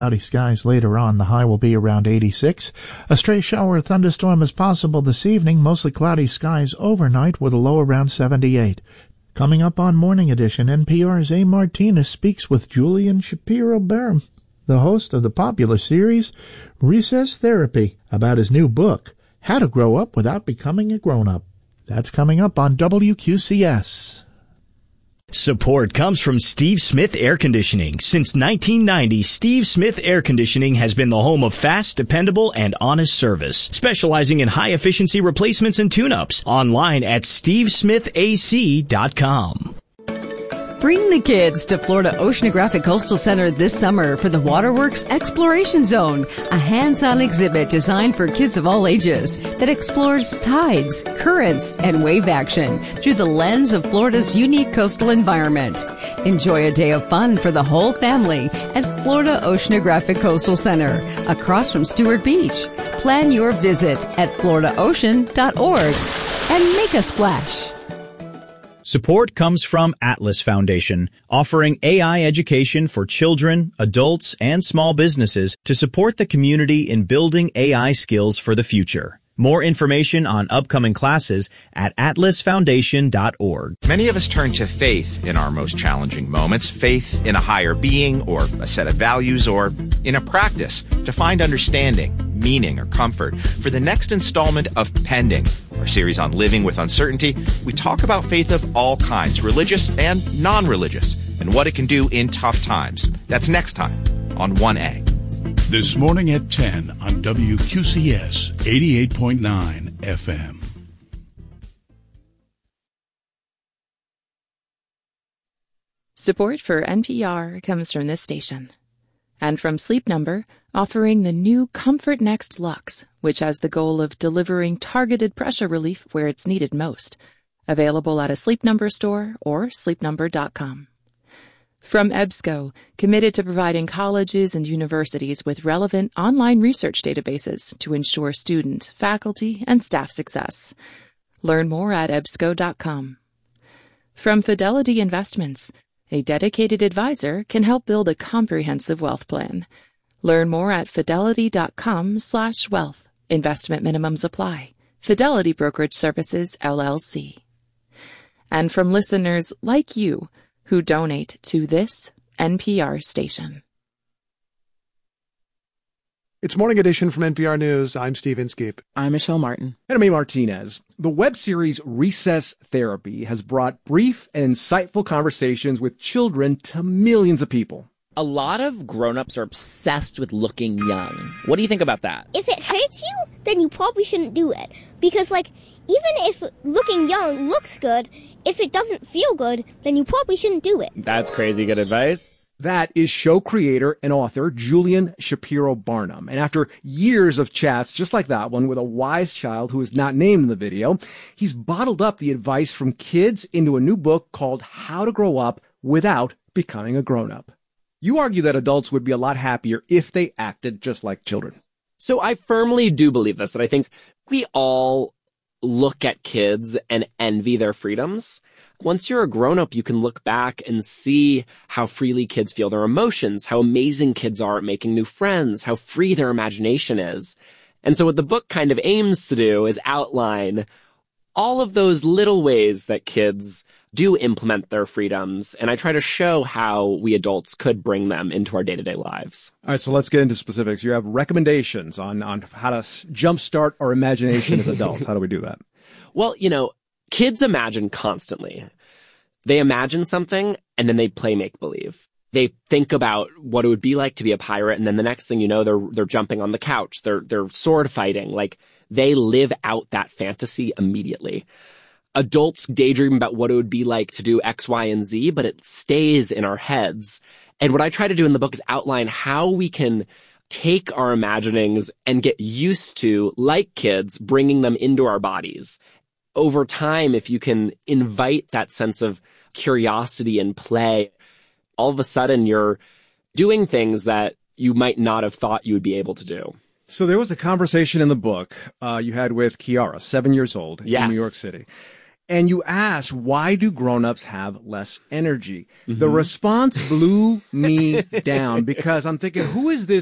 Cloudy skies later on. The high will be around 86. A stray shower or thunderstorm is possible this evening. Mostly cloudy skies overnight with a low around 78. Coming up on Morning Edition, NPR's A. Martinez speaks with Julian Shapiro Barham, the host of the popular series Recess Therapy, about his new book, How to Grow Up Without Becoming a Grown-Up. That's coming up on WQCS. Support comes from Steve Smith Air Conditioning. Since 1990, Steve Smith Air Conditioning has been the home of fast, dependable, and honest service, specializing in high-efficiency replacements and tune-ups. Online at stevesmithac.com. Bring the kids to Florida Oceanographic Coastal Center this summer for the Waterworks Exploration Zone, a hands-on exhibit designed for kids of all ages that explores tides, currents, and wave action through the lens of Florida's unique coastal environment. Enjoy a day of fun for the whole family at Florida Oceanographic Coastal Center, across from Stewart Beach. Plan your visit at floridaocean.org and make a splash. Support comes from Atlas Foundation, offering AI education for children, adults, and small businesses to support the community in building AI skills for the future. More information on upcoming classes at atlasfoundation.org. Many of us turn to faith in our most challenging moments, faith in a higher being or a set of values or in a practice to find understanding, meaning, or comfort. For the next installment of Pending, our series on living with uncertainty, we talk about faith of all kinds, religious and non-religious, and what it can do in tough times. That's next time on 1A. This morning at 10 on WQCS 88.9 FM. Support for NPR comes from this station. And from Sleep Number, offering the new Comfort Next Luxe, which has the goal of delivering targeted pressure relief where it's needed most. Available at a Sleep Number store or sleepnumber.com. From EBSCO, committed to providing colleges and universities with relevant online research databases to ensure student, faculty, and staff success. Learn more at ebsco.com. From Fidelity Investments, a dedicated advisor can help build a comprehensive wealth plan. Learn more at fidelity.com/wealth. Investment minimums apply. Fidelity Brokerage Services, LLC. And from listeners like you who donate to this NPR station. It's Morning Edition from NPR News. I'm Steve Inskeep. I'm Michelle Martin. And I'm A. Martinez. The web series Recess Therapy has brought brief and insightful conversations with children to millions of people. A lot of grown-ups are obsessed with looking young. What do you think about that? If it hurts you, then you probably shouldn't do it. Because, even if looking young looks good, if it doesn't feel good, then you probably shouldn't do it. That's crazy good advice. That is show creator and author Julian Shapiro Barham. And after years of chats just like that one with a wise child who is not named in the video, he's bottled up the advice from kids into a new book called How to Grow Up Without Becoming a Grown-Up. You argue that adults would be a lot happier if they acted just like children. So I firmly do believe this, that I think we all look at kids and envy their freedoms. Once you're a grown-up, you can look back and see how freely kids feel their emotions, how amazing kids are at making new friends, how free their imagination is. And so what the book kind of aims to do is outline all of those little ways that kids do implement their freedoms, and I try to show how we adults could bring them into our day-to-day lives. All right, so let's get into specifics. You have recommendations on how to jumpstart our imagination as adults. How do we do that? Well, kids imagine constantly. They imagine something, and then they play make-believe. They think about what it would be like to be a pirate, and then the next thing you know, they're jumping on the couch. They're sword fighting. They live out that fantasy immediately. Adults daydream about what it would be like to do X, Y, and Z, but it stays in our heads. And what I try to do in the book is outline how we can take our imaginings and get used to, like kids, bringing them into our bodies. Over time, if you can invite that sense of curiosity and play, all of a sudden you're doing things that you might not have thought you would be able to do. So there was a conversation in the book you had with Kiara, 7 years old, in New York City. and you asked, why do grown-ups have less energy? The response blew me down because I'm thinking, who is this